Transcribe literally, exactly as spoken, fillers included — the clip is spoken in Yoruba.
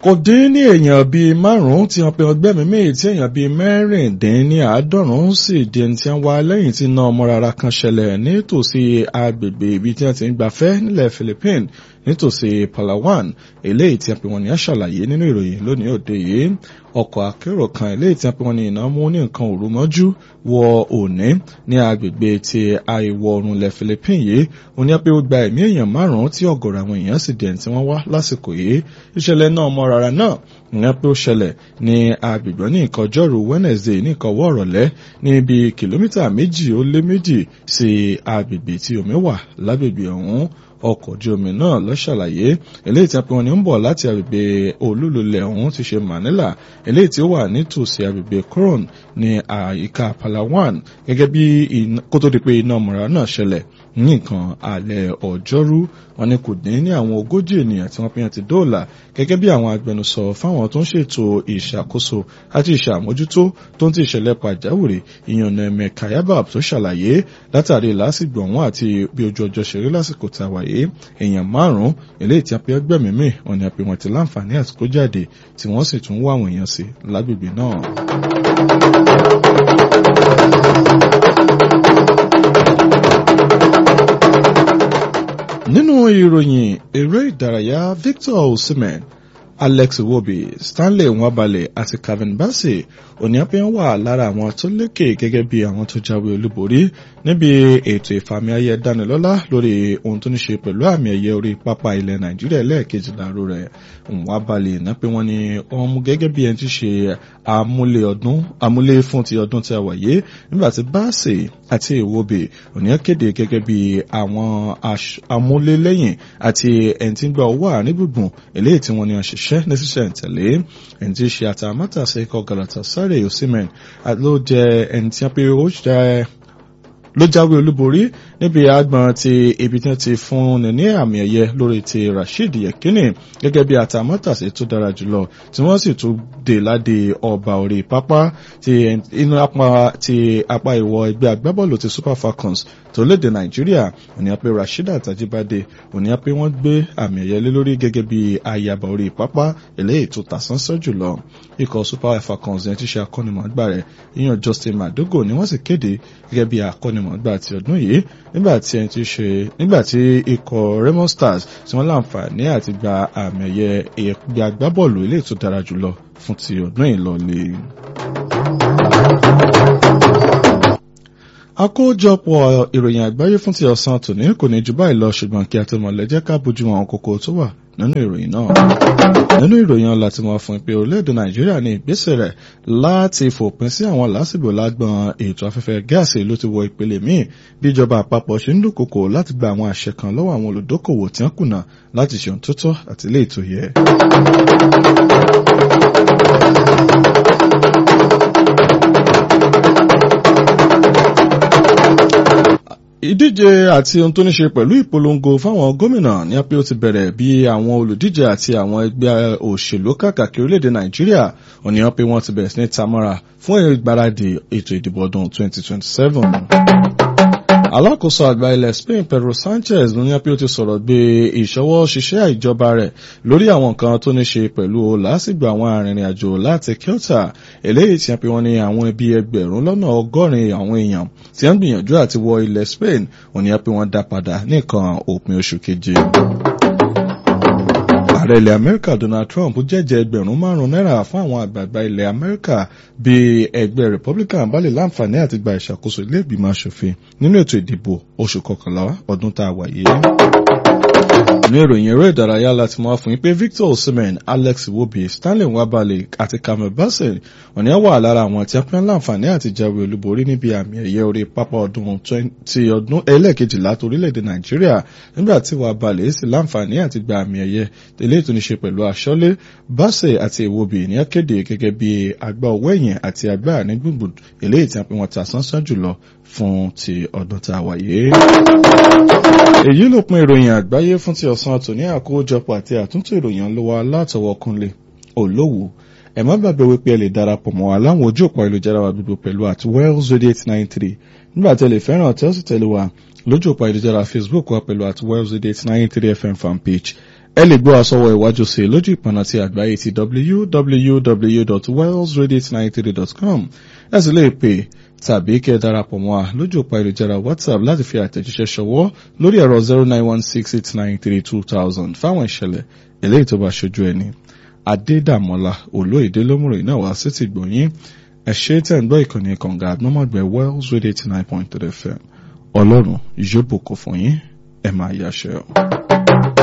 kò dín ní èèyàn bíi márùn-ún tí wọ́n pe ọgbẹ́ mímì tí èèyàn bíi mẹ́rìndínláàádọ́rùn-ún sì di ẹni tí wọ́n wá lẹ́yìn tí iná ọmọrara kan ṣẹlẹ̀ nítòsí agbègbè ibi tí wọ́n ti ń gbafẹ́ nílẹ̀ Philippines nítòsí Palawan eléyìí tí wọ́n pe wọ́n ní aṣàlàyé nínú ìròyìn lónìí òde yìí ọkọ̀ akérò kan eléyìí tí wọ́n pe wọ́n ní iná mú ní nǹkan òru mọ́jú wọ òní ní agbègbè ti àìwọ̀ oòrùn ilẹ̀ Philippines yìí òní pé ó gba ẹ̀mí èèyàn márùn-ún tí ọ̀gọ̀rọ̀ àwọn èèyàn sì dẹ̀ tí wọ́n wá lásìkò yìí ìṣẹ̀lẹ̀ náà ọmọ rárá náà ìyẹn pé ó ṣẹlẹ̀ ní agbègbè ní nǹkan ọjọ́rú Wednesday ní nǹkan ọwọ́ ọ̀rọ̀lẹ́ ní ibi kìlómítà méjì ó lé méjì sí agbègbè tí omi wà lágbègbè ọ̀hún ọkọ̀ ojú omi náà ló ṣàlàyé eléyìí tí a pè wọ́n ní ń bọ̀ láti agbègbè olúlulẹ̀ ọ̀hún ti ṣe Manila eléyìí tí ó wà nítòsí agbègbè Coron ní àyíká Palawan gẹ́gẹ́ bí kó tó di pé iná ọmọrara náà ṣẹlẹ̀ ní nǹkan alẹ́ ọjọ́rú wọn ni kò dín ní àwọn ogójì ènìyàn tí wọ́n fi hàn ti dóòlà gẹ́gẹ́ bí àwọn agbẹnusọ fáwọn tó ń ṣètò ìṣàkóso àti ìṣàmójútó tó ń ti ìṣẹ̀lẹ̀ pàjáwìrì ìyànnà ẹ̀mẹ̀ Kayabab tó ṣàlàyé látàrí lásìgbò ọ̀hún àti bí ojú ọjọ́ ṣe rí lásìkò tá a wáyé èèyàn márùn-ún eléyìí tí a pe ẹgbẹ́ mímì wọn ni a pe wọn ti láǹfààní àsìkò jáde tí wọ́n sì tún wá àwọn èèyàn sí lágbègbè náà. nínú ìròyìn eré ìdárayá Victor Osimhen Alex Iwobi Stanley Nwabali àti Calvin Bassey oníyàpẹ́yàn wà lára àwọn tó lékè gẹ́gẹ́ bí àwọn tó jáwé olúborí níbi ètò ìfàmì ayẹ dánilọ́lá lórí ohun tó ní ṣe pẹ̀lú àmì ẹ̀yẹ orí pápá ilẹ̀ Nàìjíríà lẹ́ẹ̀kejì láàrú rẹ̀ Nwabali náà pé wọ́n ní wọ́n mú gẹ́gẹ́ bí ẹni tí ṣe àmúlé ọdún àmúlé fún ti ọdún tí a wáyé nígbà tí Bassey àti Iwobi oníyàn kéde gẹ́gẹ́ bí àwọn amúlélẹ́yìn àti ẹni tí ń gba owó àárín gbùngbùn eléyìí tí wọ́n ní ọ̀ṣẹ̀ṣẹ̀ ní ṣíṣẹ̀ ìtẹ̀lé ẹni tí ṣe àtàmátàsé ikọ̀ Galatasaray Osimhen ló jẹ́ ẹni tí wọ́n pe ó jẹ́ ló jáwé olúborí níbi àgbọn ti ibi tí wọ́n ti fún ní ní àmì ẹ̀yẹ lórí ti Rasheed Yekini gẹ́gẹ́ bí àtàmátàsé tó dára jùlọ tí wọ́n sì tún dé ládé ọba orí pápá ti inú apá ti apá ìwọ̀ ẹgbẹ́ agbábọ́ọ̀lù ti Super Falcons tó léde Nàìjíríà òní apẹ Rasheedat Ajibade òní apẹ wọ́n gbé àmì ẹ̀yẹ lé lórí gẹ́gẹ́ bí ayaba orí pápá eléyìí tó ta sánsán jùlọ ikọ̀ Super Falcons yẹn ti ṣe akọ́nimọ̀ọ́gbà rẹ̀ ìyàn Justin Madugo ni wọ́n sì kéde gẹ́gẹ́ bí akọ́nimọ̀ọ́gbà ti ọdún yìí nígbà tí ẹni tí ṣe nígbà tí ikọ̀ Raymond Stars tí wọ́n láǹfààní àti gba àmì ẹ̀yẹ ẹgbẹ́ agbábọ́ọ̀lù eléyìí tó dára jùlọ fún ti ọdún yìí lọ́lẹ̀. àkójọpọ̀ ìròyìn àgbáyé fún ti ọ̀sán tòní kò ní jù báyìí lọ ṣùgbọ́n kí a tó mọ̀lẹ́ jẹ́ ká bójú àwọn kókó tó wà nínú ìròyìn náà. nínú ìròyìn ọ̀la tí wọ́n fún pé orílẹ̀-èdè Nàìjíríà ní ìgbésẹ̀ rẹ̀ láti fòpin sí àwọn lásìgbò lágbọn ètò afẹ́fẹ́ gáàsì ló ti wọ ìpele míì bí ìjọba àpapọ̀ ṣe ń dúnkokò láti gba àwọn àṣẹ kan lọ́wọ́ àwọn olùdókòwò tí wọ́n kùnà láti ṣe ohun tó tọ́ àti ilé ètò yẹ. ìdíje àti ohun tó ní ṣe pẹ̀lú ìpolongo fáwọn gómìnà ní apẹ́ ó ti bẹ̀rẹ̀ bí àwọn olùdíje àti àwọn ẹgbẹ́ òṣèlú káàkiri orílẹ̀-èdè Nàìjíríà òníyàn pé wọ́n ti bẹ̀rẹ̀ sí ní tamọ́ra fún ìgbáradì ètò ìdìbò ọdún twenty twenty-seven. alákòóso àgbà ilẹ̀ Spain Pedro Sanchez ló ní apẹ́ ó ti sọ̀rọ̀ gbé ìṣọwọ́ ṣiṣẹ́ ìjọba rẹ̀ lórí àwọn nǹkan tó ní ṣe pẹ̀lú làásìgbò àwọn arìnrìn àjò láti Ceuta eléyìí tí wọ́n ní àwọn ẹbí ẹgbẹ̀rún lọ́nà ọgọ́rin àwọn èèyàn tí wọ́n gbìyànjú àti wọ ilẹ̀ Spain òní pé wọ́n dá padà nìkan òpin oṣù keje. ààrẹ ilẹ̀ Amẹ́ríkà Donald Trump jẹ́jẹ́ ẹgbẹ̀rún márùn-ún náírà fún àwọn àgbààgbà ilẹ̀ Amẹ́ríkà bí ẹgbẹ́ Republican bá lè láǹfààní àti gba ìṣàkóso ilé ìgbìmọ̀ aṣòfin nínú ètò ìdìbò oṣù kọkànlá ọdún tá a wà yìí. ní ìròyìn eré ìdárayá láti mọ́ fún yín pé Victor Osimhen Alex Iwobi Stanley Nwabali àti Calvin Bassey wọ́n ní wà lára àwọn tí a pín láǹfààní àti jáwé olúborí níbi àmì ẹ̀yẹ orí pápá ọdún ti ọdún ẹlẹ́ẹ̀kejìlá torílẹ̀-èdè Nàìjíríà nígbà tí Nwabali sì láǹfààní àti gba àmì ẹ̀yẹ eléyìí tó ní ṣe pẹ̀lú aṣọ́lé. Bassey àti Iwobi ní akéde gẹ́gẹ́ bí àgbà ọwọ́ ẹ̀yìn àti àgbà àárín gbùngbùn eléyìí tí a pín wọn ta sánsán jùlọ fún ti ọdún tá a wáyé. èyí ló pin ìròyìn àgbáyé fún ti ọ̀sán tòní àkójọpọ̀ àti àtúntò ìròyìn ló wà látọwọ́ Kúnlé Olówó. ẹ má gbàgbé wípé ẹ lè darapọ̀ mọ́ wa láwọn ojú òpó ayélujára wa gbogbo pẹ̀lú at Wells Radio eight nine three nígbà tí ẹ lè fẹ́ràn tẹ́ ó sì tẹ̀lé wa lójú òpó ayélujára Facebook wa pẹ̀lú at Wells Radio eight nine three F M fan page ẹ lè gbọ́ àsọwọ́ ìwájú sí lójú ìpọ̀nà ti àgbáyé ti w w w dot wells radio eight nine three dot com ẹ sì lè pè tàbí kí ẹ darapọ̀ mọ́ a lójú òpó ayélujára WhatsApp láti fi àtẹ̀jíṣẹ́ ṣọwọ́ lórí ẹ̀rọ zero nine one six eight nine three two thousand fáwọn ìṣẹ̀lẹ̀ eléyìí tó bá ṣojú ẹni. Adédàmọ́lá Olóyèdè lómùrè náà wá sí ti gbòyìn ẹ ṣé tẹ̀ ń gbọ́ ìkànnì kànga àgbọ̀mọ̀gbẹ̀ Wells Radio eighty nine point three F M Ọlọ́run yóò bùkún fún yín ẹ máa yáṣẹ́ o.